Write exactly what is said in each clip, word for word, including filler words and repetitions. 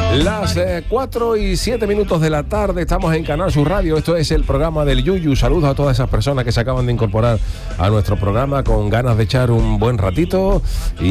Las eh, cuatro y siete minutos de la tarde, estamos en Canal Sur Radio. Esto es el programa del Yuyu. Saludos a todas esas personas que se acaban de incorporar a nuestro programa con ganas de echar un buen ratito,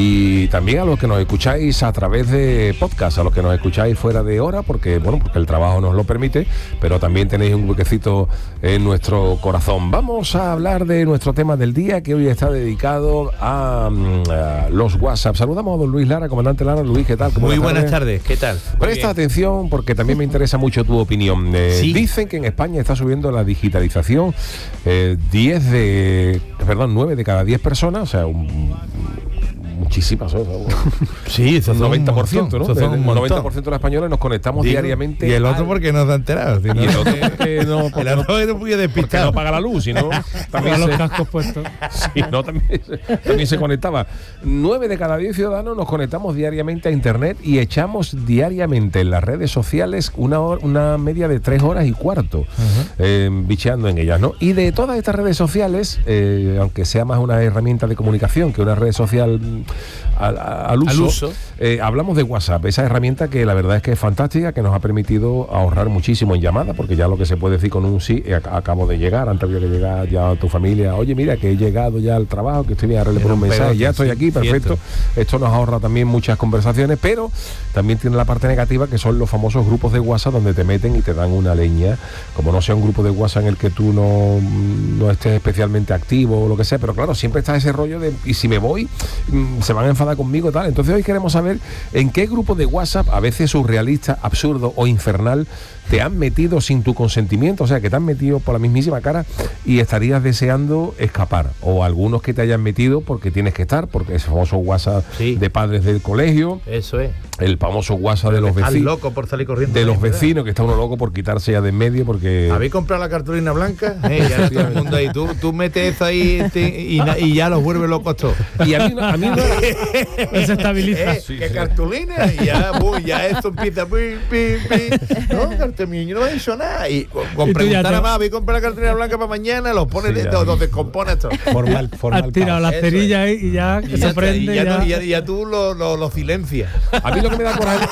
y también a los que nos escucháis a través de podcast, a los que nos escucháis fuera de hora, porque bueno, porque el trabajo nos lo permite, pero también tenéis un huequecito en nuestro corazón. Vamos a hablar de nuestro tema del día, que hoy está dedicado a, a los WhatsApp. Saludamos a don Luis Lara, comandante Lara. Luis, ¿qué tal? Muy buenas tardes, ¿qué tal? Presta atención porque también me interesa mucho tu opinión. Eh, ¿Sí? Dicen que en España está subiendo la digitalización. Eh, diez de, perdón, nueve de cada diez personas, o sea, un, muchísimas, ¿no? Sí, eso es un noventa por ciento, ¿no? Eso son un el montón. noventa por ciento de los españoles nos conectamos Digo, diariamente. Y el otro al... porque no se ha enterado. Sino y el otro porque no, porque el otro es muy despistado. no paga la luz, sino también se... se... los cascos puestos. Sí, no, también, también se conectaba. Nueve de cada diez ciudadanos nos conectamos diariamente a internet y echamos diariamente en las redes sociales una, hora, una media de tres horas y cuarto, uh-huh. eh, bicheando en ellas, ¿no? Y de todas estas redes sociales, eh, aunque sea más una herramienta de comunicación que una red social al, al uso, al uso. Eh, hablamos de WhatsApp, esa herramienta que la verdad es que es fantástica, que nos ha permitido ahorrar muchísimo en llamadas, porque ya lo que se puede decir con un sí, eh, acabo de llegar, antes había que llegar ya a tu familia, oye mira que he llegado ya al trabajo, que estoy bien, arregle por un mensaje, ya estoy aquí, perfecto. Cierto. Esto nos ahorra también muchas conversaciones, pero también tiene la parte negativa, que son los famosos grupos de WhatsApp donde te meten y te dan una leña, como no sea un grupo de WhatsApp en el que tú no, no estés especialmente activo o lo que sea, pero claro, siempre está ese rollo de, y si me voy, se van a enfadar conmigo, tal. Entonces hoy queremos saber en qué grupo de WhatsApp, a veces surrealista, absurdo o infernal, te han metido sin tu consentimiento, o sea, que te han metido por la mismísima cara y estarías deseando escapar, o algunos que te hayan metido porque tienes que estar, porque ese famoso WhatsApp sí. de padres del colegio, eso es, el famoso WhatsApp de los vecinos, loco por salir corriendo de los vecinos, ¿verdad? Que está uno loco por quitarse ya de en medio, porque ¿habéis comprado la cartulina blanca? Eh, ya todo el mundo ahí, tú, tú metes eso ahí te, y, y ya los vuelve locos todos. Y a mí no, a mí no se estabiliza. Eh, sí, ¿qué sí. cartulina? Y ya, uy, ya esto empieza, pi, pi, pi. No, cartulina, yo no he hecho nada. Y con, con preguntar a más, voy a comprar la cartulina blanca para mañana, los pones sí, dentro, los descompones esto. Formal, formal. Has tirado la cerilla ahí y ya y se ya, prende. Y ya, ya, ya, ya tú lo, lo, lo silencias. A mí lo que me da coraje...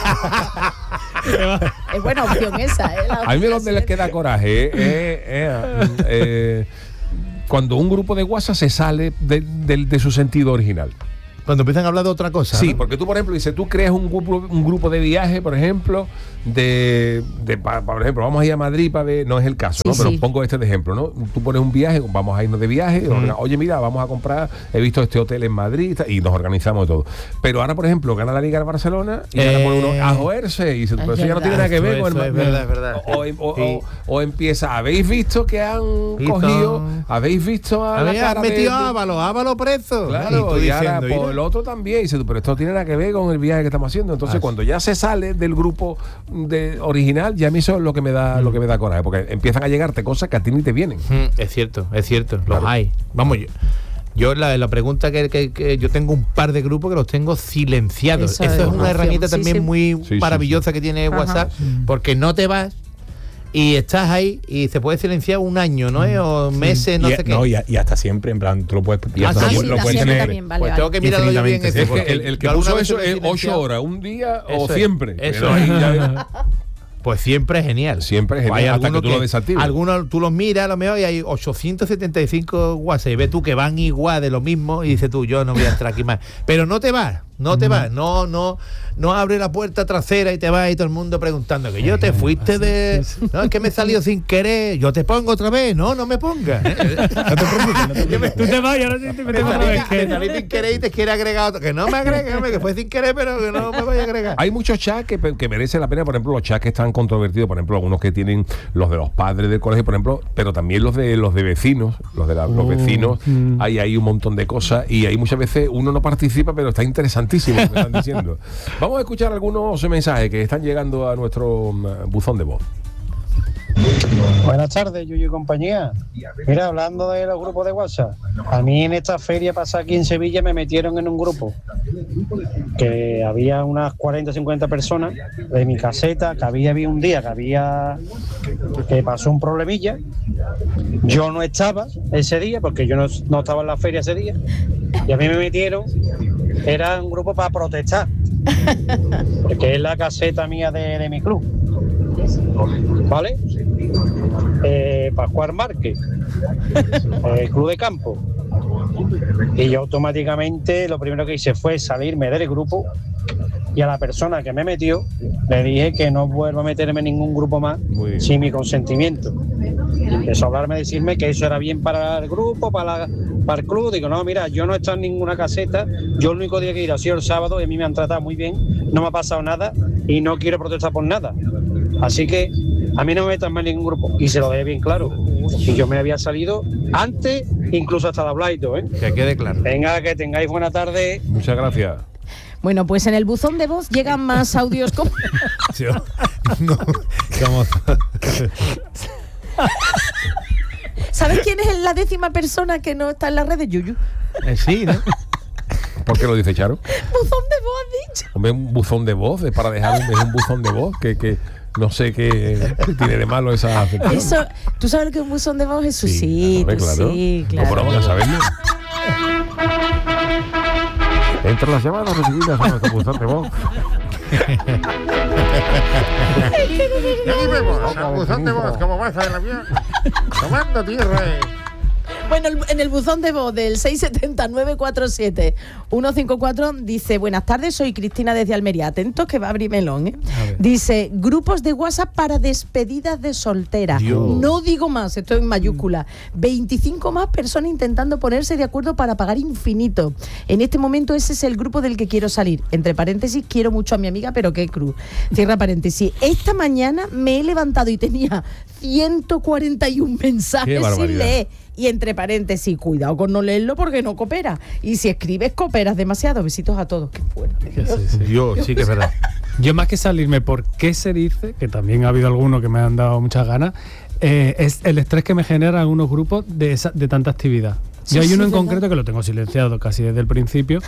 Es buena opción esa, ¿eh? A mí lo que les queda coraje es eh, eh, eh, cuando un grupo de WhatsApp se sale de, de, de su sentido original. Cuando empiezan a hablar de otra cosa. Sí, ¿no? porque tú, por ejemplo, dices, tú creas un grupo, un grupo de viaje, por ejemplo, de, de pa, por ejemplo, vamos a ir a Madrid para ver, no es el caso, sí, ¿no? Pero sí. pongo este de ejemplo, ¿no? Tú pones un viaje, vamos a irnos de viaje, mm. oye, mira, vamos a comprar, he visto este hotel en Madrid y nos organizamos todo. Pero ahora, por ejemplo, gana la Liga del Barcelona y eh, pone uno a joderse y dice, pero eso ya no tiene nada que ver eso, con el es verdad, es verdad. O, o, sí. o, o empieza, ¿habéis visto que han ¿Visto? cogido? ¿Habéis visto a la cara metido de, a Ávalo, Ávalo preso? Claro, y, y ahora por el otro también, y dice, pero esto no tiene nada que ver con el viaje que estamos haciendo. Entonces, ah, cuando ya se sale del grupo de original, ya a mí eso es lo que me da, mm. lo que me da coraje, porque empiezan a llegarte cosas que a ti ni te vienen. Mm, es cierto, es cierto, claro. Los hay. Vamos, yo, yo la, la pregunta que, que, que yo tengo un par de grupos que los tengo silenciados. Eso, Eso es, es una herramienta sí, también sí. muy sí, maravillosa sí, sí. que tiene Ajá. WhatsApp, porque no te vas y estás ahí y se puede silenciar un año, ¿no? ¿Eh? O meses, no y, sé qué. No, y, y hasta siempre, en plan, tú lo puedes... Y hasta ah, sí, lo puedes tener. También, vale, pues vale. tengo que mirarlo yo bien. Ese, es que el, el que puso eso es ocho horas, un día eso o siempre. Es, eso es. Ya, pues siempre es genial. Siempre es genial, hay hasta que tú que, lo desactives. Algunos tú los miras a lo mejor y hay ochocientos setenta y cinco WhatsApp y ves tú que van igual de lo mismo y dices tú, yo no voy a entrar aquí más. Pero no te vas, no te mm. vas, no, no, no abre la puerta trasera y te vas y todo el mundo preguntando que yo te fuiste de... No, es que me he salido sin querer, yo te pongo otra vez, no, no me pongas. No te preocupes, no te preocupes. Tú te vas y ahora sí te metes otra vez. Te salí sin querer y te quiere agregar otro. Que no me agregues, que fue sin querer, pero que no me vaya a agregar. Hay muchos chats que, que merecen la pena, por ejemplo, los chats que están controvertidos, por ejemplo, algunos que tienen los de los padres del colegio, por ejemplo, pero también los de los de vecinos, los de la, los vecinos, mm. hay ahí un montón de cosas y ahí muchas veces uno no participa, pero está interesantísimo lo que están diciendo. Vamos a escuchar algunos mensajes que están llegando a nuestro buzón de voz. Buenas tardes, Yuyu y compañía. Mira, hablando de los grupos de WhatsApp, a mí en esta feria pasada aquí en Sevilla me metieron en un grupo que había unas cuarenta, cincuenta personas de mi caseta, que había, había un día que había que pasó un problemilla. Yo no estaba ese día porque yo no, no estaba en la feria ese día y a mí me metieron, era un grupo para protestar. que es la caseta mía de, de mi club, ¿vale? Eh, Pascual Márquez, el club de campo. Y yo automáticamente lo primero que hice fue salirme del grupo, y a la persona que me metió le dije que no vuelva a meterme en ningún grupo más sin mi consentimiento. Empezó a hablarme, decirme que eso era bien para el grupo, para, la, para el club. Digo, no, mira, yo no he estado en ninguna caseta, yo el único día que he ido ha sido el sábado y a mí me han tratado muy bien, no me ha pasado nada y no quiero protestar por nada. Así que a mí no me metan más en ningún grupo, y se lo dejé bien claro. Y yo me había salido antes, incluso hasta de hablar y todo, ¿eh? Que quede claro. Venga, que tengáis buena tarde. Muchas gracias. Bueno, pues en el buzón de voz llegan más audios como... No, como... ¿Sabes quién es la décima persona que no está en las redes? Yuyu. Eh, sí, ¿no? ¿Por qué lo dice Charo? Buzón de voz, has dicho. Hombre, un buzón de voz, es para dejar un, es un buzón de voz que, que no sé qué, qué tiene de malo esa afección. Eso, ¿tú sabes lo que es un buzón de voz, Jesús? Sí, sí, hombre, tú claro. sí, claro. ¿Cómo no van a saberlo? Entre las llamadas recibidas a nuestro buzón de voz. Y aquí vemos al buzón de voz como baja del avión, tomando tierra. Bueno, en el buzón de voz del seis siete cero nueve cuatro siete uno cinco cuatro dice: buenas tardes, soy Cristina desde Almería. Atentos que va a abrir melón, ¿eh? Dice: grupos de WhatsApp para despedidas de soltera. Dios. No digo más, esto en mayúscula. veinticinco más personas intentando ponerse de acuerdo para pagar infinito. En este momento ese es el grupo del que quiero salir. Entre paréntesis, quiero mucho a mi amiga, pero qué cruz. Cierra paréntesis. Esta mañana me he levantado y tenía ciento cuarenta y un mensajes sin leer. Y entre paréntesis, cuidado con no leerlo porque no coopera. Y si escribes, cooperas demasiado. Besitos a todos. Qué fuerte. Sí, sí. Dios, sí que es verdad. Yo, más que salirme por qué se dice, que también ha habido algunos que me han dado muchas ganas, eh, es el estrés que me genera algunos grupos de, esa, de tanta actividad. Sí, Yo hay sí, uno en ¿verdad? concreto que lo tengo silenciado casi desde el principio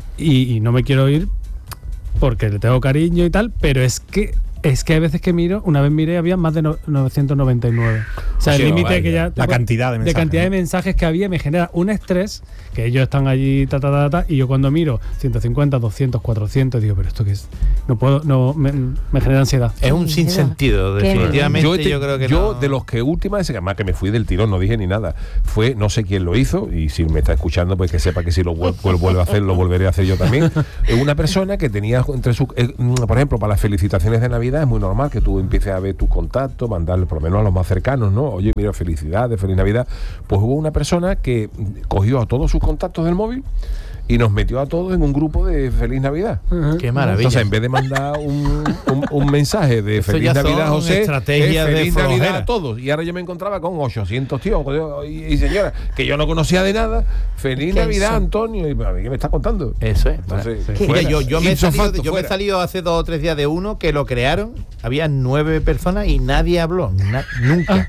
y, y no me quiero ir porque le tengo cariño y tal, pero es que es que hay veces que miro, una vez miré, había más de no, novecientos noventa y nueve. O sea, Sí, el no, límite vaya, que ya... la cantidad de mensajes, De cantidad ¿no? de mensajes que había me genera un estrés, que ellos están allí, ta, ta, ta, ta, y yo cuando miro ciento cincuenta, doscientos, cuatrocientos, digo, pero esto qué es... No puedo, no, me, me genera ansiedad. Es un sinsentido, Qué definitivamente. Yo, Yo, te- creo que yo no. de los que última vez, que además que me fui del tirón, no dije ni nada, fue, no sé quién lo hizo, y si me está escuchando, pues que sepa que si lo vuel- vuel- vuelve a hacer, lo volveré a hacer yo también. Es una persona que tenía entre sus, eh, por ejemplo, para las felicitaciones de Navidad es muy normal que tú empieces a ver tus contactos, mandarle por lo menos a los más cercanos, ¿no? Oye, mira, felicidades, feliz Navidad. Pues hubo una persona que cogió a todos sus contactos del móvil y nos metió a todos en un grupo de Feliz Navidad. Qué maravilla. Entonces, en vez de mandar un, un, un mensaje de Eso Feliz ya son Navidad, José, estrategias es de Feliz Navidad flojera. a todos. Y ahora yo me encontraba con ochocientos tíos y, y señoras que yo no conocía de nada. Feliz ¿Qué Navidad, eso? Antonio. Y, ¿a mí qué me está contando? Eso es. Entonces, Mira, fuera. yo, yo, me he Ipso salido, facto, yo me he fuera. salido hace dos o tres días de uno que lo crearon. Había nueve personas y nadie habló. na- nunca.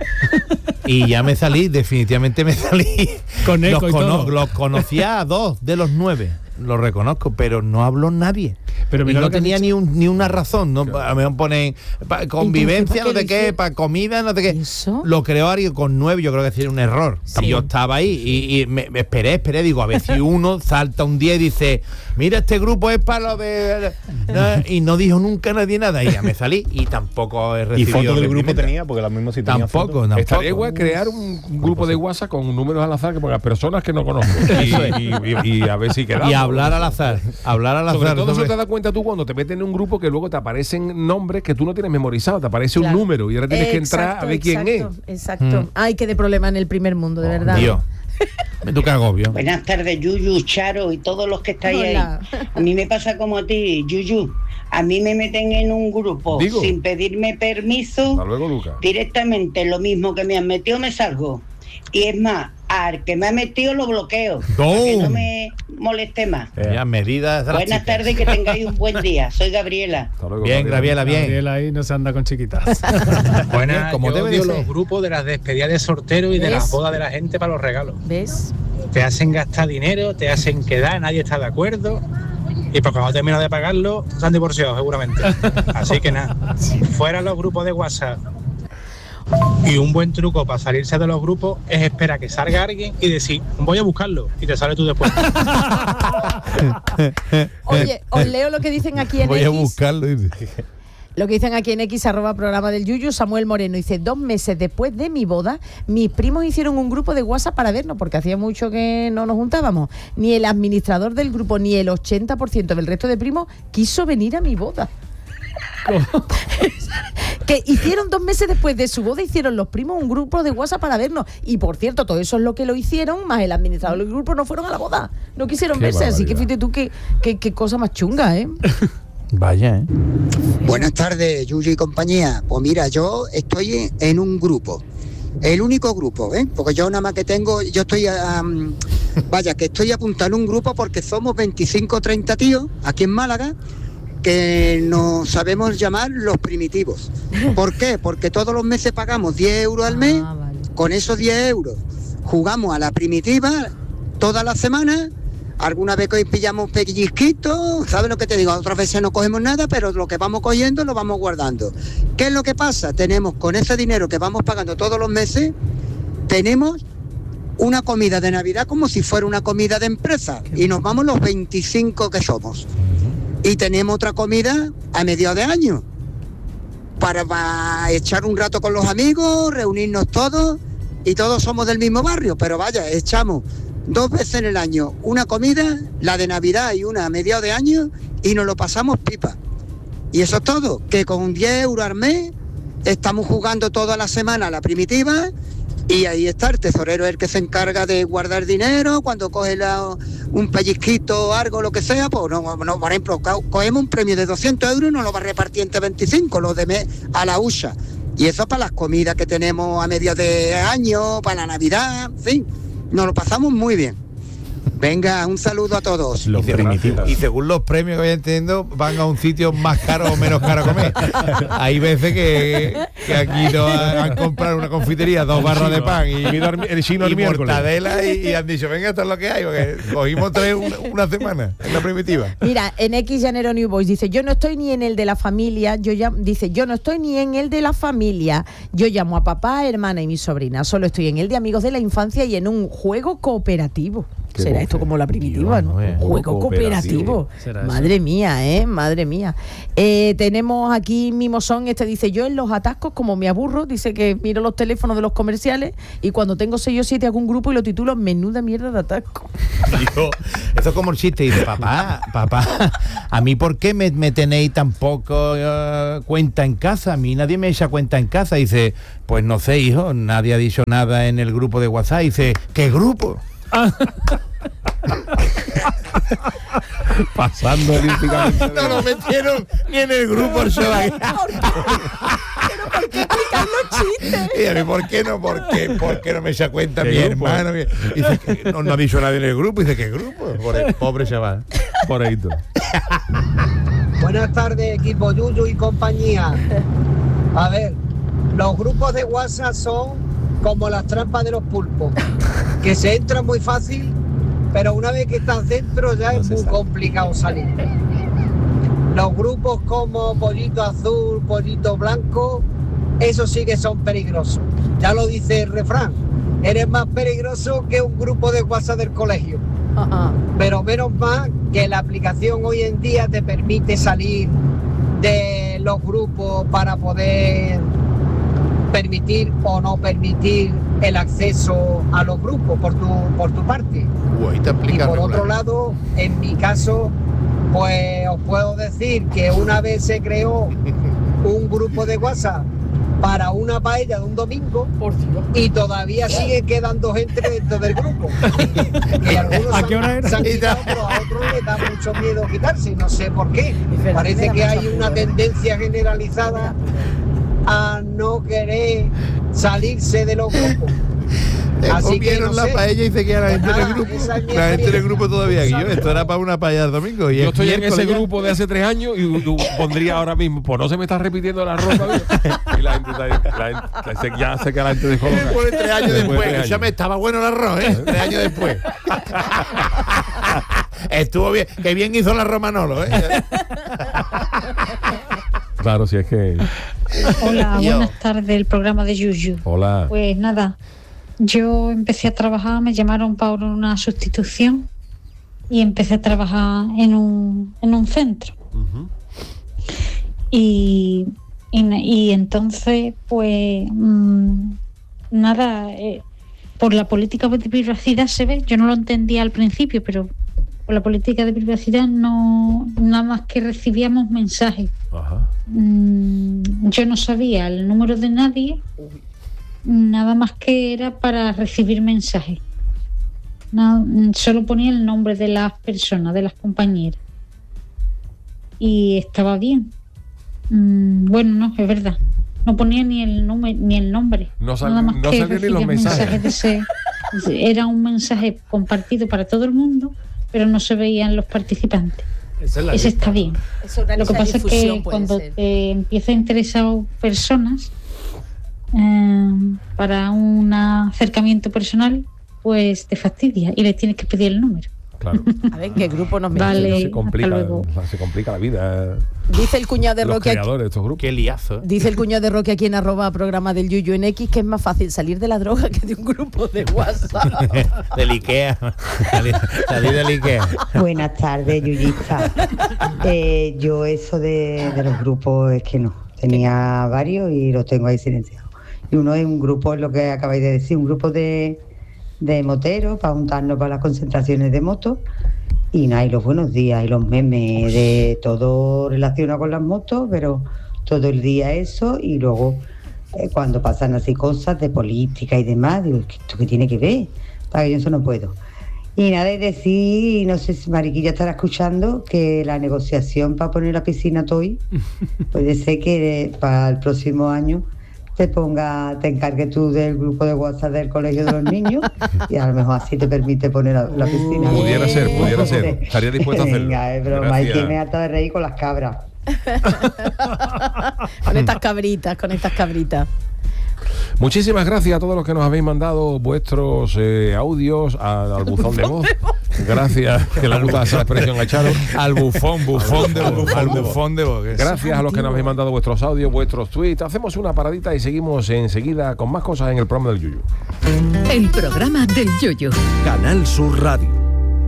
Y ya me salí, definitivamente me salí. Con eco los, y todo. los conocía a dos de los nueve. Lo reconozco, pero no habló nadie. Pero y mira no lo que has tenía dicho. ni, un, ni una razón. ¿No? A lo mejor ponen pa- convivencia, no ¿para qué sé lo qué, hice? para comida, no sé qué. ¿Eso? Lo creó alguien con nueve, yo creo que sería un error. Sí. Y yo estaba ahí y, y me, me esperé, esperé. Digo, a ver si uno salta un día y dice, mira, este grupo es para lo de... ¿no? Y no dijo nunca nadie nada. Y ya me salí y tampoco he Y recibido... fotos del grupo reprimenda. tenía, porque lo mismo si tenía Tampoco, fotos. tampoco. Estaría igual crear un grupo de WhatsApp con números al azar que ponga personas que no conozco. Y, y- y- y a ver si quedamos. Y hablar al azar. Hablar al azar. Sobre todo eso sobre- te das cuenta tú cuando te metes en un grupo que luego te aparecen nombres que tú no tienes memorizados, te aparece Claro. un número y ahora tienes que entrar Exacto, a ver quién exacto, es. Exacto. Mm. Ay, qué de problema en el primer mundo, de verdad. Dios. Me toca agobio. Buenas tardes, Yuyu, Charo y todos los que estáis Hola. ahí. A mí me pasa como a ti, Yuyu. A mí me meten en un grupo Digo. sin pedirme permiso. Hasta luego, Lucas. Directamente lo mismo que me han metido me salgo. Y es más, al que me ha metido lo bloqueo. Para que no me moleste más. Ya, medidas Buenas drásticas. tardes y que tengáis un buen día. Soy Gabriela. Hasta luego, Bien, Gabriela, bien. Gabriel ahí no se anda con chiquitas. Buenas, Como yo debe de odio ser. los grupos de las despedidas de sortero y de ¿Ves? las bodas de la gente para los regalos. ¿Ves? Te hacen gastar dinero, te hacen quedar, nadie está de acuerdo. Y pues cuando terminas de pagarlo, se han divorciado seguramente. Así que nada, fuera los grupos de WhatsApp. Y un buen truco para salirse de los grupos es esperar a que salga alguien y decir, voy a buscarlo, y te sales tú después. Oye, os leo lo que dicen aquí en Voy X. a buscarlo. Lo que dicen aquí en X, arroba programa del Yuyu. Samuel Moreno dice, dos meses después de mi boda, mis primos hicieron un grupo de WhatsApp para vernos, porque hacía mucho que no nos juntábamos. Ni el administrador del grupo, ni el ochenta por ciento del resto de primos quiso venir a mi boda. Que hicieron dos meses después de su boda, hicieron los primos un grupo de WhatsApp para vernos. Y por cierto, todo eso es lo que lo hicieron, más el administrador del grupo no fueron a la boda. No quisieron Qué verse, así que barbaridad. fíjate tú qué, qué, qué cosa más chunga, ¿eh? Vaya, ¿eh? Buenas tardes, Yuyu y compañía. Pues mira, yo estoy en un grupo. El único grupo, ¿eh? Porque yo nada más que tengo, yo estoy, um, vaya, que estoy apuntando un grupo porque somos veinticinco o treinta tíos aquí en Málaga que nos sabemos llamar los primitivos. ¿Por qué? Porque todos los meses pagamos diez euros al mes. Ah, vale. Con esos diez euros jugamos a la primitiva toda la semana. Alguna vez que pillamos pellizquitos, ¿sabes lo que te digo? Otras veces no cogemos nada, pero lo que vamos cogiendo lo vamos guardando. ¿Qué es lo que pasa? Tenemos con ese dinero que vamos pagando todos los meses, tenemos una comida de Navidad como si fuera una comida de empresa. Y nos vamos los veinticinco que somos. Y tenemos otra comida a medio de año. Para, para echar un rato con los amigos, reunirnos todos, y todos somos del mismo barrio, pero vaya, echamos dos veces en el año una comida, la de Navidad y una a mediados de año, y nos lo pasamos pipa. Y eso es todo, que con diez euros al mes estamos jugando toda la semana a la primitiva, y ahí está, el tesorero es el que se encarga de guardar dinero. Cuando coge la, un pellizquito o algo, lo que sea, pues no, no, por ejemplo, co- cogemos un premio de doscientos euros y nos lo va a repartir entre veinticinco, los de mes a la hucha. Y eso para las comidas que tenemos a medio de año, para la Navidad, en fin. Nos lo pasamos muy bien. Venga, un saludo a todos. Los primitivos. Y según los premios que vayan teniendo, van a un sitio más caro o menos caro a comer. Hay veces que, que aquí nos han, han comprado una confitería, dos barras de pan y, el chino el y miércoles. mortadela y, y han dicho, venga, esto es lo que hay, porque cogimos tres una, una semana en la primitiva. Mira, en X Llanero New Boys dice, yo no estoy ni en el de la familia, yo ya, dice, yo no estoy ni en el de la familia, yo llamo a papá, hermana y mi sobrina, solo estoy en el de amigos de la infancia y en un juego cooperativo. Qué Será bofe. esto como la primitiva, ¿no? Dios, Un juego cooperativo. Será eso. Madre mía, ¿eh? Madre mía. Eh, tenemos aquí Mimosón, este dice, yo en los atascos, como me aburro, dice que miro los teléfonos de los comerciales y cuando tengo seis o siete hago un grupo y lo titulo Menuda mierda de atasco. Digo, eso es como el chiste, y dice, papá, papá, ¿a mí por qué me, me tenéis tan poco uh, cuenta en casa? A mí nadie me echa cuenta en casa. Y dice, pues no sé, hijo, nadie ha dicho nada en el grupo de WhatsApp. Y dice, ¿qué grupo? Pasando olímpicamente. No lo metieron ni en el grupo el show. ¿Pero por qué explicar los chistes? Y a mí, ¿por qué no? ¿Por qué? ¿Por qué no me echa cuenta ¿Qué mi grupo? hermano? Mi- Dice que no, no ha dicho nadie en el grupo. Dice, ¿qué grupo? Por el pobre chaval. Por ahí tú. Buenas tardes, equipo Yuyu y compañía. A ver, los grupos de WhatsApp son como las trampas de los pulpos, que se entran muy fácil, pero una vez que estás dentro ya es muy complicado salir. Los grupos como Pollito Azul, Pollito Blanco, esos sí que son peligrosos. Ya lo dice el refrán, eres más peligroso que un grupo de WhatsApp del colegio. Ajá. Pero menos mal que la aplicación hoy en día te permite salir de los grupos para poder permitir o no permitir el acceso a los grupos por tu, por tu parte. Uy, te Y explica por regular. otro lado, en mi caso, pues os puedo decir que una vez se creó un grupo de WhatsApp para una paella de un domingo y todavía sigue quedando gente dentro del grupo. Y algunos ¿A qué hora han- era? se han quitado, pero a otros les da mucho miedo quitarse, no sé por qué. verdad, Parece me da que mucha hay una pena. tendencia generalizada a no querer salirse de los grupos. Le Así que comieron no la sé. paella y se queda la Pues gente en el nada, grupo. esa es mi La gente en el experiencia. grupo todavía. Y yo, esto era para una paella el domingo. Y Yo es estoy en ese miércoles ya. grupo de hace tres años y, y pondría ahora mismo, pues no se me está repitiendo la ropa. ¿Ves? Y la gente está ahí, la gente, se- ya sé que la gente descoloca. Pone tres años Después de después. tres Ya años. me estaba bueno el arroz, ¿eh? Tres años después. Estuvo bien. Qué bien hizo la Romanolo, ¿eh? Claro, si es que Hola, Yo. buenas tardes, el programa de Yuyu. Hola. Pues nada, yo empecé a trabajar, me llamaron para una sustitución y empecé a trabajar en un, en un centro. Uh-huh. Y, y, y entonces, pues, mmm, nada, eh, por la política de privacidad se ve, yo no lo entendía al principio, pero por la política de privacidad no, nada más que recibíamos mensajes. Ajá. Mm, yo no sabía el número de nadie, nada más que era para recibir mensajes. No, solo ponía el nombre de las personas, de las compañeras. Y estaba bien. Mm, bueno, no, es verdad. No ponía ni el número ni el nombre. No, sal, nada más no que salían ni los recibías mensajes. de ese- era un mensaje compartido para todo el mundo, pero no se veían los participantes. Esa es la Ese lista. está bien. Es una Lo que lista de pasa es que difusión, puede cuando ser. te empieza a interesar personas eh, para un acercamiento personal, pues te fastidia y le tienes que pedir el número. Claro. A ver, ¿qué grupo nos Vale. mete? Se complica, hasta luego. se complica la vida. Dice el cuñado de Los Roque aquí, creadores de estos grupos. Qué liazo. dice el cuñado de Roque aquí en arroba programa del Yuyu en X que es más fácil salir de la droga que de un grupo de WhatsApp. Del Ikea. Salí, salí del Ikea. Buenas tardes, Yuyista. Eh, yo eso de, de los grupos es que no. Tenía varios y los tengo ahí silenciados. Y uno es un grupo, es lo que acabáis de decir, un grupo de, de moteros para juntarnos para las concentraciones de motos. Y nada, y los buenos días y los memes de todo relacionado con las motos, pero todo el día eso. Y luego eh, cuando pasan así cosas de política y demás, digo, ¿esto qué tiene que ver? Para que yo eso no puedo. Y nada, es decir, no sé si Mariquilla estará escuchando, que la negociación para poner la piscina Toy, puede ser que para el próximo año te ponga, te encargues tú del grupo de WhatsApp del colegio de los niños y a lo mejor así te permite poner la, la piscina. Pudiera ser, pudiera ser. Estaría dispuesto a hacerlo. Venga, es broma, y Gracias. que me harta de reír con las cabras. Con estas cabritas, con estas cabritas. Muchísimas gracias a todos los que nos habéis mandado vuestros eh, audios al, al buzón de voz. Gracias, que le gusta esa expresión a Charo. Al bufón, bufón de voz. Al bufón de voz. Gracias a los que nos habéis mandado vuestros audios, vuestros tweets. Hacemos una paradita y seguimos enseguida con más cosas en el programa del Yuyu. El programa del Yoyo. Canal Sur Radio.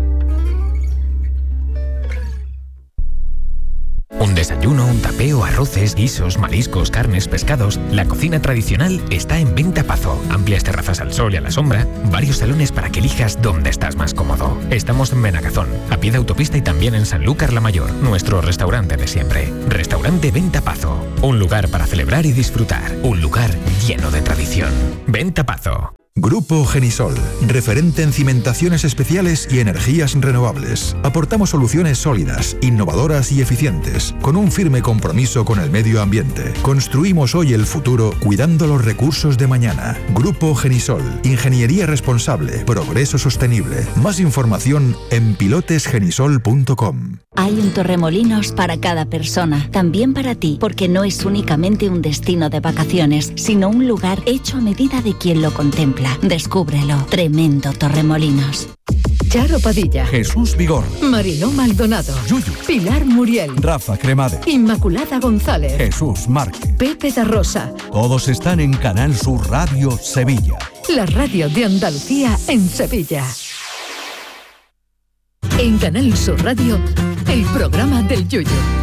Un desayuno, un tapeo, arroces, guisos, mariscos, carnes, pescados. La cocina tradicional está en Venta Pazo. Amplias terrazas al sol y a la sombra. Varios salones para que elijas dónde estás más cómodo. Estamos en Benagazón, a pie de autopista y también en Sanlúcar la Mayor, nuestro restaurante de siempre. Restaurante Venta Pazo. Un lugar para celebrar y disfrutar. Un lugar lleno de tradición. Venta Pazo. Grupo Genisol, referente en cimentaciones especiales y energías renovables. Aportamos soluciones sólidas, innovadoras y eficientes, con un firme compromiso con el medio ambiente. Construimos hoy el futuro cuidando los recursos de mañana. Grupo Genisol, ingeniería responsable, progreso sostenible. Más información en pilotes genisol punto com. Hay un Torremolinos para cada persona, también para ti, porque no es únicamente un destino de vacaciones, sino un lugar hecho a medida de quien lo contempla. Descúbrelo. Tremendo Torremolinos. Charo Padilla, Jesús Vigor, Mariló Maldonado, Yuyu, Pilar Muriel, Rafa Cremade, Inmaculada González, Jesús Márquez. Pepe da Rosa. Todos están en Canal Sur Radio Sevilla. La radio de Andalucía en Sevilla. En Canal Sur Radio, el programa del Yoyo.